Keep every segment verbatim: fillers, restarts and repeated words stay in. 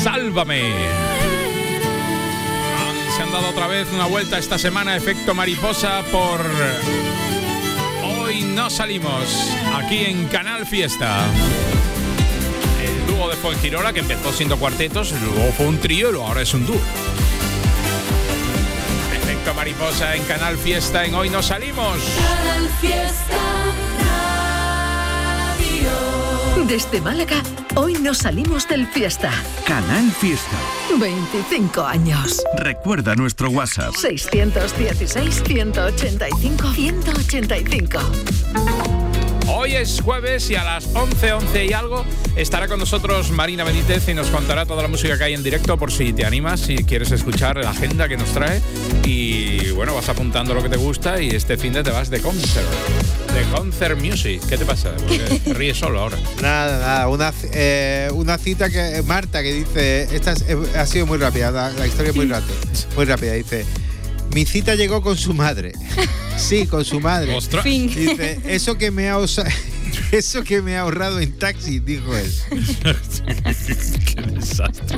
Sálvame. Se han dado otra vez una vuelta esta semana, efecto mariposa, por Hoy No Salimos, aquí en Canal Fiesta. El dúo de Fuengirola, que empezó siendo cuartetos, luego fue un trío y luego ahora es un dúo. Efecto mariposa en Canal Fiesta, en Hoy No Salimos. Canal Fiesta Radio. Desde Málaga, hoy nos salimos del Fiesta. Canal Fiesta. veinticinco años. Recuerda nuestro WhatsApp. seiscientos dieciséis, ciento ochenta y cinco, ciento ochenta y cinco. Hoy es jueves y a las once, once y algo estará con nosotros Marina Benítez y nos contará toda la música que hay en directo por si te animas, si quieres escuchar la agenda que nos trae. Y bueno, vas apuntando lo que te gusta y este fin de te vas de concert. De concert music. ¿Qué te pasa? Porque te ríes solo ahora. Nada, nada. Una, eh, una cita que Marta que dice, esta es, ha sido muy rápida, la, la historia es muy rápida. Muy rápida, dice. Mi cita llegó con su madre. Sí, con su madre. ¡Ostras! Dice, eso que me ha osa- eso que me ha ahorrado en taxi, dijo él. ¡Qué desastre!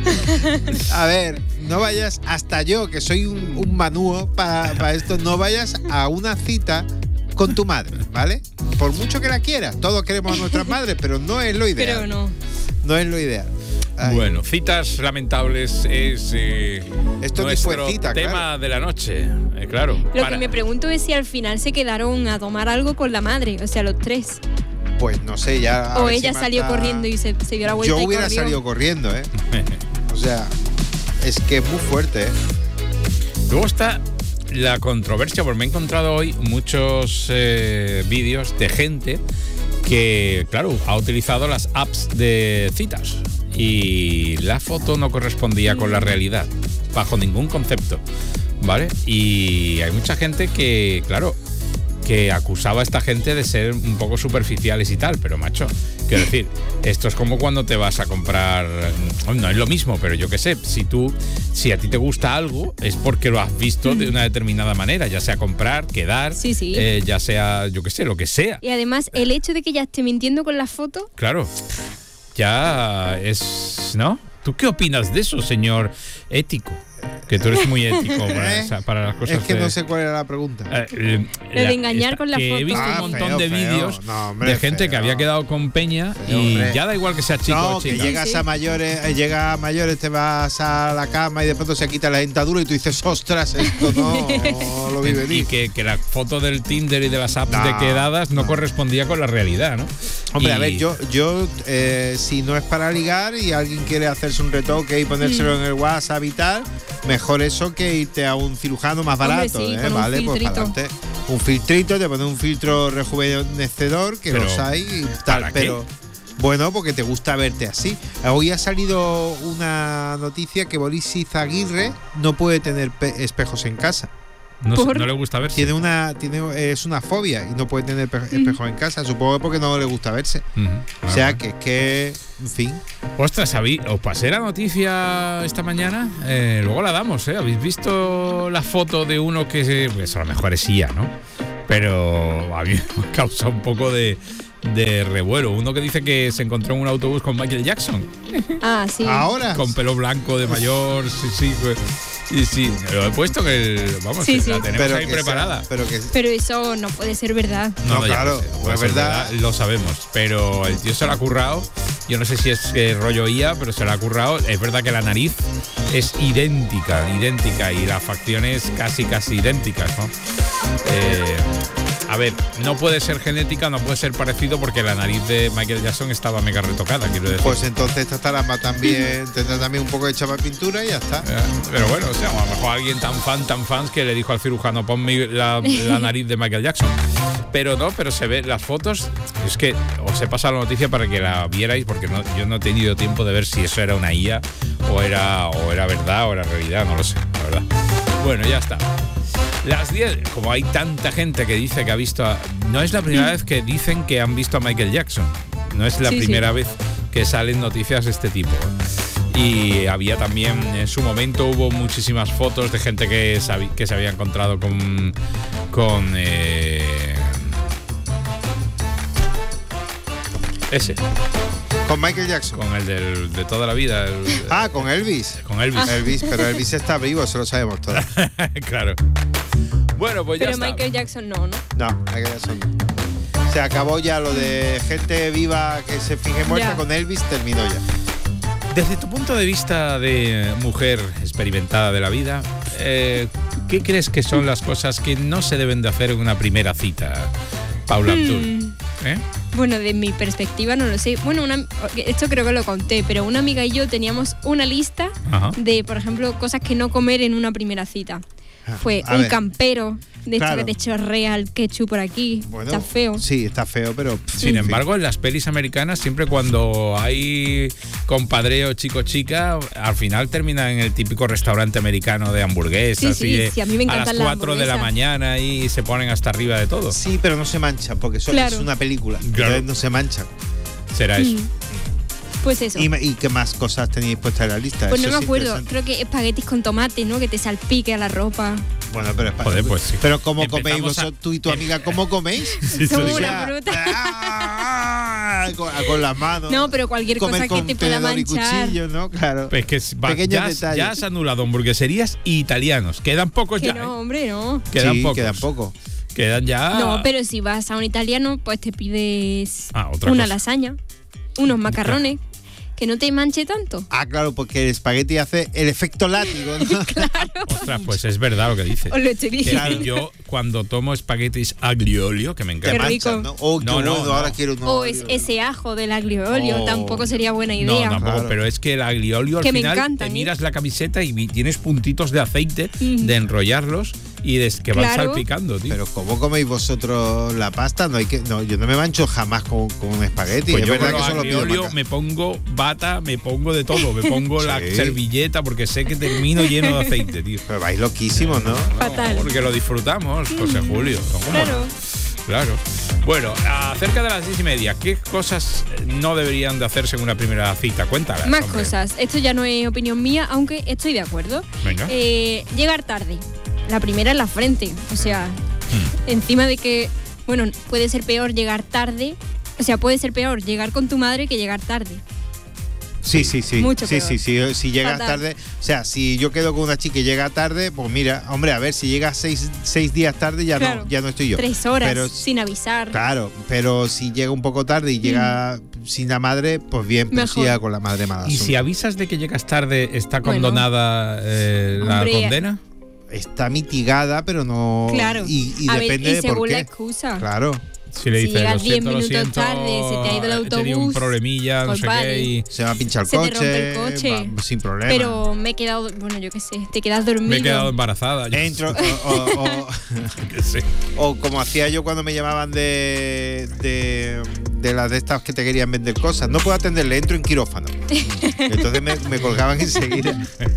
A ver, no vayas, hasta yo, que soy un, un manúo para pa esto, no vayas a una cita con tu madre, ¿vale? Por mucho que la quieras, todos queremos a nuestras madres, pero no es lo ideal. Pero no. No es lo ideal. Ay. Bueno, citas lamentables es eh, Esto nuestro fue cita, tema claro. de la noche, eh, claro. Lo Para- que me pregunto es si al final se quedaron a tomar algo con la madre, o sea, los tres. Pues no sé, ya. a O ver ella si salió Marta- corriendo y se, se dio la vuelta Yo y hubiera corrió. salido corriendo, ¿eh? O sea, es que es muy fuerte, ¿eh? Luego está la controversia, porque me he encontrado hoy muchos eh, vídeos de gente que, claro, ha utilizado las apps de citas y la foto no correspondía con la realidad, bajo ningún concepto, ¿vale? Y hay mucha gente que, claro, que acusaba a esta gente de ser un poco superficiales y tal, pero macho, quiero decir, esto es como cuando te vas a comprar, no es lo mismo, pero yo qué sé, si tú, si a ti te gusta algo, es porque lo has visto de una determinada manera, ya sea comprar, quedar, Sí, sí. eh, ya sea, yo qué sé, lo que sea. Y además, el hecho de que ella esté mintiendo con la foto, Claro, ya es, ¿no? ¿Tú qué opinas de eso, señor ético? Que tú eres muy ético para, ¿Eh? o sea, para las cosas Es que de- no sé cuál era la pregunta. Eh, eh, Lo de la- engañar con la que foto. He visto Ah, un montón feo, de feo. vídeos No, hombre, de gente feo. que había quedado con Peña Feo, y hombre. ya da igual que sea chico No, o que chica. llegas Sí. a mayores, eh, llegas a mayores, te vas a la cama y de pronto se quita la dentadura y tú dices, ostras, esto no, no lo vi Y venir. que, que la foto del Tinder y de las apps No, de quedadas no, no. correspondía con la realidad, ¿no? Hombre, Y- a ver, yo, yo eh, si no es para ligar y alguien quiere hacerse un retoque y ponérselo en el WhatsApp y tal, mejor eso que irte a un cirujano más Hombre, barato, sí, ¿eh? con un Vale, pues filtrito. para adelante. Un filtrito, te pones un filtro rejuvenecedor, que Pero, los hay y tal, ¿para qué? pero bueno, porque te gusta verte así. Hoy ha salido una noticia que Boris Izaguirre no puede tener pe- espejos en casa. no, sé, ¿Por? no le gusta verse. Tiene una, tiene, es una fobia y no puede tener pe- espejos en casa. Supongo que porque no le gusta verse. Ujú. O sea que es que, en fin. Ostras, ¿sabí- os pasé la noticia esta mañana, eh, luego la damos, ¿eh? ¿Habéis visto la foto de uno que, se- pues a lo mejor es I A, ¿no? Pero a mí me causa un poco de, de revuelo. Uno que dice que se encontró en un autobús con Michael Jackson, ah, sí. Ahora. con pelo blanco de mayor, sí, sí, pues, y sí, lo he puesto que, el- vamos, Sí, que sí. la tenemos ahí que sea- preparada. pero que Pero eso no puede ser verdad. No, ya claro, lo sé, pues puede es ser verdad. Lo sabemos, pero el tío se lo ha currado. Yo no sé si es eh, rollo I A, pero se lo ha currado. Es verdad que la nariz es idéntica, idéntica, y las facciones casi, casi idénticas, ¿no? Eh, a ver, no puede ser genética, no puede ser parecido porque la nariz de Michael Jackson estaba mega retocada, quiero decir. pues entonces esta taramba también tendrá también un poco de chapa pintura y ya está. Eh, Pero bueno, o sea, a lo mejor alguien tan fan, tan fans que le dijo al cirujano, ponme la, la nariz de Michael Jackson. Pero no, pero se ve las fotos. Es que os he pasado la noticia para que la vierais, porque no, yo no he tenido tiempo de ver si eso era una I A o era, o era verdad o era realidad, no lo sé, la verdad. Bueno, ya está. Las diez, como hay tanta gente que dice que ha visto a, no es la primera vez que dicen que han visto a Michael Jackson. No es la Sí, primera sí. vez que salen noticias de este tipo. Y había también, en su momento hubo muchísimas fotos de gente que, sabi, que se había encontrado con, con eh, ese. Con Michael Jackson. Con el del, de toda la vida. el- Ah, con Elvis. con Elvis. Elvis, pero Elvis está vivo, eso lo sabemos todos. Claro. Bueno, pues ya Pero está. Michael Jackson no, ¿no? No, Michael Jackson no. Se acabó ya lo de gente viva que se finge muerta Ya. con Elvis, terminó ya. Desde tu punto de vista de mujer experimentada de la vida, eh, ¿qué crees que son las cosas que no se deben de hacer en una primera cita, Paula Abdul? Hmm. ¿Eh? Bueno, de mi perspectiva no lo sé. Bueno, una, esto creo que lo conté, pero una amiga y yo teníamos una lista Ajá. de, por ejemplo, cosas que no comer en una primera cita. Fue A un ver. campero, de Claro. hecho que te chorrea el ketchup por aquí. Bueno, Está feo. Sí, está feo, pero. Sin en fin. embargo, en las pelis americanas, siempre cuando hay compadreo chico-chica, al final termina en el típico restaurante americano de hamburguesas. Sí, y sí, de- sí, a mí me a las encantan las cuatro de la hamburguesas. mañana y se ponen hasta arriba de todo. Sí, pero no se mancha, porque eso Claro. es una película. Claro. Entonces no se mancha. Será eso. Mm. Pues eso. ¿Y, y qué más cosas tenéis puestas en la lista? Pues Eso no me es acuerdo. interesante. Creo que espaguetis con tomate, ¿no? Que te salpique a la ropa. Bueno, pero es para- Joder, pues sí. Pero ¿cómo Empezamos coméis a- vosotros, tú y tu amiga? ¿Cómo coméis? Somos O una sea, fruta. ah, con, con las manos. No, pero cualquier Comer cosa que con te pueda tenedor y manchar. cuchillo, ¿no? Claro. Pues que va- Pequeños ya, has- detalles. ya has anulado hamburgueserías italianos. Quedan pocos Que ya. no, ¿eh? hombre, no. Quedan sí, pocos. quedan poco. Quedan ya. No, pero si vas a un italiano, pues te pides Ah, otra una cosa. lasaña, unos macarrones, que no te manche tanto. Ah, claro, porque el espagueti hace el efecto látigo, ¿no? Ostras, pues es verdad lo que dices. Os lo estoy Que diciendo. yo cuando tomo espaguetis aglio olio, que me Te Qué encanta. rico. manchas, ¿no? Oh, qué No, no, bueno, no. ahora quiero uno. O es ese ajo del aglio olio, Oh. tampoco sería buena No, idea. tampoco, Claro. pero es que el aglio olio al Que me final encantan, te ¿eh? miras la camiseta y vi- tienes puntitos de aceite Mm. de enrollarlos y de, que van Claro. salpicando, tío. Pero ¿cómo coméis vosotros la pasta? No hay que, no, yo no me mancho jamás con, con un espagueti. Pues es yo verdad con que los eso lo aglio pido olio para acá. me pongo bata, me pongo de todo, me pongo la Sí. servilleta porque sé que termino lleno de aceite, tío. Pero vais loquísimos, ¿no? Fatal. Porque lo disfrutamos, José Julio. ¿Cómo no? Claro. Claro. Bueno, acerca de las diez y media, ¿qué cosas no deberían de hacerse en una primera cita? Cuéntalas. Más hombre. cosas. Esto ya no es opinión mía, aunque estoy de acuerdo. Venga. Eh, llegar tarde. La primera en la frente. O sea, Hmm. encima de que, bueno, puede ser peor llegar tarde. O sea, puede ser peor llegar con tu madre que llegar tarde. Sí, sí, sí. Mucho sí, peor. sí, sí. Si llegas Fatal. tarde, o sea, si yo quedo con una chica y llega tarde, pues mira, hombre, a ver, si llega seis, seis días tarde ya Claro. no, ya no estoy yo. Tres horas Pero, sin avisar. claro, pero si llega un poco tarde y llega sin la madre, pues bien, pero si Mejor. llega con la madre mala. ¿Y si avisas de que llegas tarde, está Bueno. condonada eh, la Hombre, condena? Está mitigada, pero no. Claro. Y, y a ver, depende y de por según la qué. excusa. Claro. Si le Si dices, llegas lo siento, diez lo minutos siento, tarde, se te ha ido el he tenido un autobús, problemilla, no sé qué, compadre. y Se va a pinchar el Se te coche. rompe el coche. va- sin problema. Pero me he quedado, bueno, yo qué sé, te quedas dormido. me he quedado embarazada. yo Entro, qué o, o- o- sé. o como hacía yo cuando me llamaban de, de, de las de estas que te querían vender cosas. No puedo atenderle, entro en quirófano. Entonces me, me colgaban enseguida.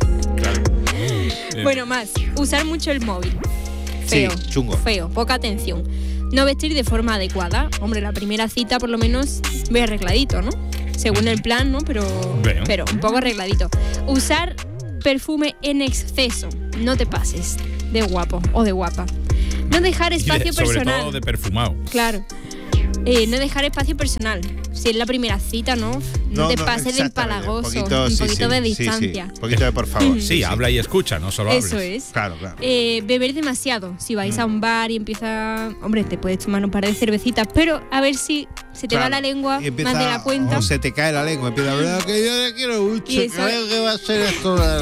Bueno, más, usar mucho el móvil. Sí, Feo. chungo. Feo, poca atención. No vestir de forma adecuada. Hombre, la primera cita por lo menos ve arregladito, ¿no? Según el plan, ¿no? Pero, Veo. pero un poco arregladito. Usar perfume en exceso. No te pases de guapo o de guapa. No dejar Y de- espacio sobre personal. todo de perfumado. Claro. Eh, no dejar espacio personal. Si es la primera cita, ¿no? No, te pases de exactamente. empalagoso. Un poquito, un sí, poquito sí, de sí, sí. distancia. Un poquito de por favor. Sí, habla y escucha, no solo Eso hables. es. Claro, claro. Eh, beber demasiado. Si vais a un bar y empieza. Hombre, te puedes tomar un par de cervecitas, pero a ver si se te va Claro. la lengua Y empieza- más de la cuenta. O se te cae la lengua. Empieza a hablar que yo le quiero mucho. Y eso- Creo que va a ser esto la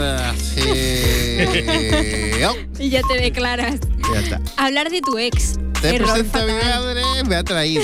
relación. Y ya te declaras. Ya está. Hablar de tu ex. Te Error presento a mi fatal. madre, me ha traído.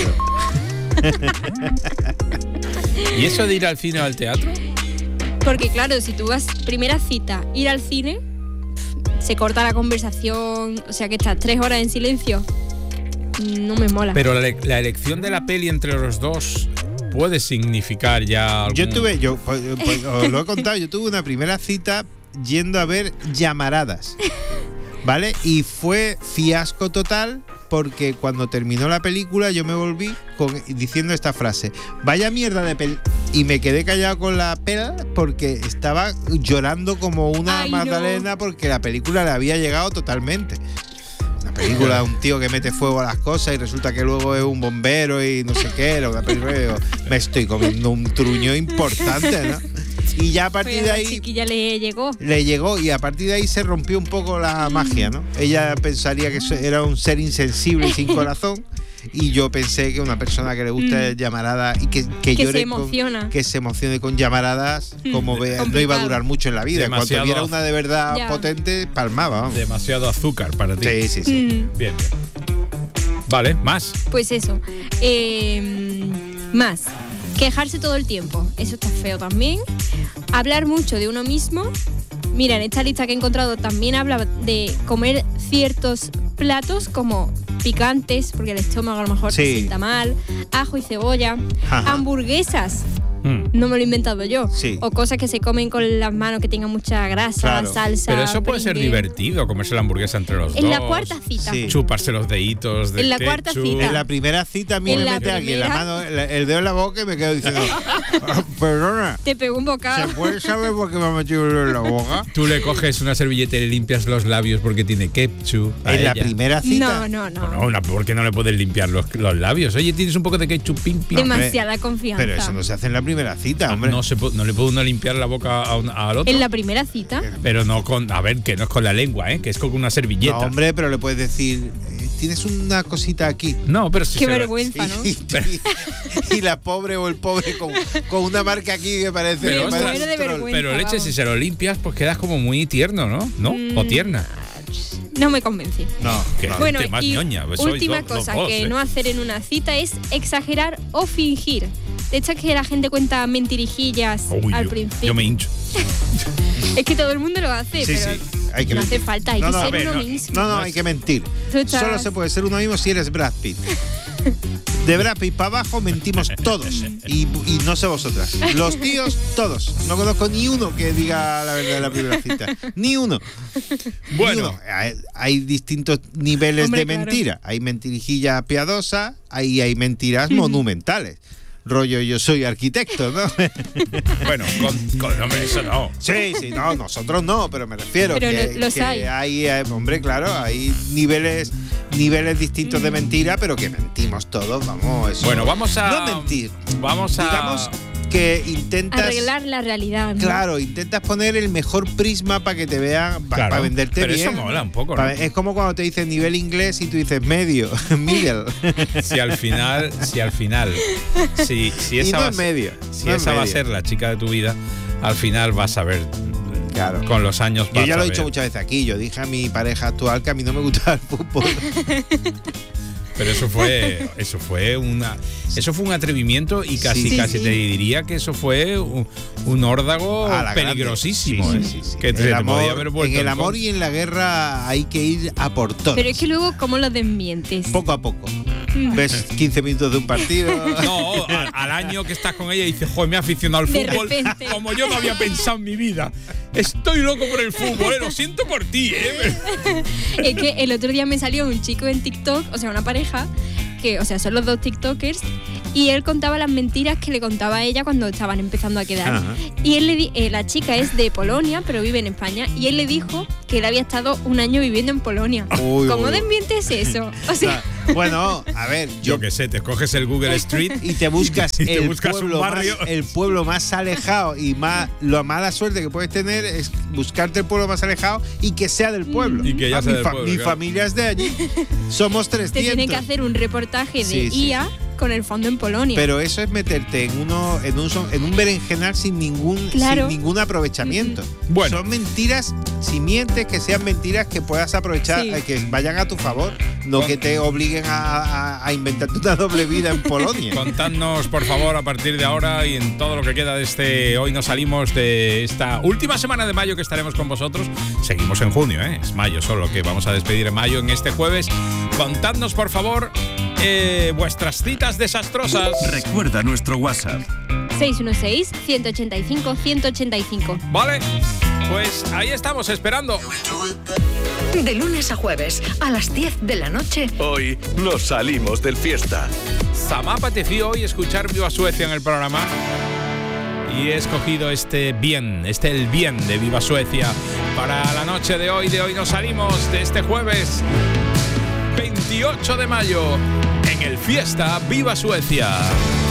¿Y eso de ir al cine o al teatro? Porque claro, si tú vas primera cita, ir al cine, pf, se corta la conversación, o sea que estás tres horas en silencio. No me mola. Pero la, la elección de la peli entre los dos puede significar ya algún... Yo tuve, yo pues, pues, os lo he contado, yo tuve una primera cita yendo a ver Llamaradas, ¿vale? Y fue fiasco total porque cuando terminó la película yo me volví con, diciendo esta frase: vaya mierda de pel... Y me quedé callado con la pela porque estaba llorando como una Ay, no. magdalena porque la película le había llegado totalmente. Una película, un tío que mete fuego a las cosas y resulta que luego es un bombero y no sé qué, era una película, digo, me estoy comiendo un truño importante, ¿no? Y ya a partir Pues de a ahí la chiquilla le llegó. le llegó y a partir de ahí se rompió un poco la magia, ¿no? Ella pensaría que eso era un ser insensible y sin corazón. Y yo pensé que una persona que le gusta Mm. llamaradas y que, que, Que llore se con- emociona. que se emocione con llamaradas, Mm. como vea, no iba a Complicado. durar mucho en la vida. En Demasiado- cuanto viera una de verdad Ya. potente, palmaba. Vamos. Demasiado azúcar para ti. Sí, sí, sí. Mm. Bien, bien. Vale, más. Pues eso. Eh, más. Quejarse todo el tiempo. Eso está feo también. Hablar mucho de uno mismo. Mira, en esta lista que he encontrado también habla de comer ciertos platos como picantes, porque el estómago a lo mejor Sí. se sienta mal, ajo y cebolla, Ajá. hamburguesas. Mm. No me lo he inventado yo. Sí. O cosas que se comen con las manos que tengan mucha grasa, Claro. salsa. Pero eso puede ser pringue. divertido, comerse la hamburguesa entre los En dos. la cuarta cita. Sí. Chuparse los deditos de En la cuarta ketchup. cita. En la primera cita a mí En me la mete aquí la primera- mano, el, el dedo en la boca y me quedo diciendo, "Ah, perdona, Te pegó un ¿se bocado. puede saber por qué me ha metido el dedo en la boca? Tú le coges una servilleta y le limpias los labios porque tiene ketchup. a En la ella. primera cita. No, no, no. No, no, ¿por qué no le puedes limpiar los, los labios? Oye, tienes un poco de ketchup, pim, pim. Demasiada confianza. Pero eso no se hace en la primera cita, hombre. No, se pu- no le puede uno limpiar la boca a un- al otro. En la primera cita. Pero no con. A ver, que no es con la lengua, ¿eh? Que es con una servilleta. No, hombre, pero le puedes decir, eh, tienes una cosita aquí. No, pero si Qué se lo- vergüenza, ¿no? Y, y- y la pobre o el pobre con, con una marca aquí que parece. Pero, que parece muero de un troll. vergüenza. Pero leche, vamos. si se lo limpias, pues quedas como muy tierno, ¿no? ¿No? O Mm. tierna. No me convence. No, Que no. Bueno, gente más y ñoña, pues sois última dos- los cosa dos, que ¿eh? no hacer en una cita es exagerar o fingir. De hecho, es que la gente cuenta mentirijillas Uy, al yo- principio. Yo me hincho. Es que todo el mundo lo hace, Sí, pero sí, hay que no hace mentir. falta, hay No, que no, a ser ver, uno no, mismo. No, no, hay que mentir. Tú estás- Solo se puede ser uno mismo si eres Brad Pitt. De Brad Pitt para abajo mentimos todos. Y, y no sé vosotras. Los tíos, todos. No conozco ni uno que diga la verdad en la primera cita. Ni uno. Ni Bueno. uno. Hay, hay distintos niveles Hombre, de claro. mentira. Hay mentirijilla piadosa, ahí hay mentiras monumentales. Rollo, yo soy arquitecto, ¿no? Bueno, con, con- hombre, eso no. Sí, sí, no, nosotros no, pero me refiero Pero que, lo- los que hay. hay, eh, hombre, claro, hay niveles niveles distintos de mentira, pero que mentimos todos, vamos. Eso. Bueno, vamos a. No mentir. Vamos a. Digamos que intentas. Arreglar la realidad. ¿no? Claro, intentas poner el mejor prisma para que te vean, para Claro, venderte pero bien. eso mola un poco, ¿no? Pa- Es como cuando te dicen nivel inglés y tú dices medio, middle. Si al final, si al final, si, si y esa, no va, a es ser- medio. si no es esa va a medio. ser la chica de tu vida, al final vas a ver. Claro. Con los años Yo vas ya a lo he ver. dicho muchas veces aquí. Yo dije a mi pareja actual que a mí no me gustaba el fútbol. Pero eso fue, eso fue una, eso fue un atrevimiento y casi, Sí, casi sí. te diría que eso fue un, un órdago A la grande. peligrosísimo, Sí, ¿eh? sí, sí, sí. Que te, El te amor- podía haber vuelto en el en amor contra. y en la guerra hay que ir a por todo. Pero es que luego, ¿cómo lo desmientes? Poco a poco. Ves quince minutos de un partido. No, al, al año que estás con ella y dices, joder, me he aficionado al De fútbol repente. como yo no había pensado en mi vida. Estoy loco por el fútbol, eh, lo siento por ti, ¿eh? Es que el otro día me salió un chico en TikTok, o sea, una pareja, que, o sea, son los dos TikTokers, y él contaba las mentiras que le contaba a ella cuando estaban empezando a quedar. Ajá. Y él le di- eh, la chica es de Polonia, pero vive en España, y él le dijo que él había estado un año viviendo en Polonia. Uy, ¿Cómo uy. desmientes eso? O sea, Bueno, a ver, Yo yo qué sé, te coges el Google Street y te buscas, Y te el, buscas un pueblo barrio. Más, el pueblo más alejado y más la mala suerte que puedes tener es buscarte el pueblo más alejado y que sea del pueblo. Y que ya Ah, sea mi, del fa- pueblo, mi claro. familia es de allí. Somos te trescientos. tienen que hacer un reportaje de Sí, sí, I A con el fondo en Polonia. Pero eso es meterte en uno en un son- en un berenjenal sin ningún Claro. sin ningún aprovechamiento. Bueno. Son mentiras, si mientes que sean mentiras que puedas aprovechar, Sí. eh, que vayan a tu favor, no que te obliguen a, a- a inventarte una doble vida en Polonia. Contadnos, por favor, a partir de ahora y en todo lo que queda de este. Hoy nos salimos de esta última semana de mayo que estaremos con vosotros. Seguimos en junio, ¿eh? Es mayo solo, que vamos a despedir en mayo en este jueves. Contadnos, por favor, eh, vuestras citas desastrosas. Recuerda nuestro WhatsApp. seis uno seis, uno ocho cinco, uno ocho cinco. ¿Vale? Pues ahí estamos esperando. De lunes a jueves, a las diez de la noche, Hoy nos salimos del fiesta. Se me ha apetecido hoy escuchar Viva Suecia en el programa. Y he escogido este bien, este el bien de Viva Suecia para la noche de hoy. De hoy nos salimos de este jueves. veintiocho de mayo, en el Fiesta Viva Suecia.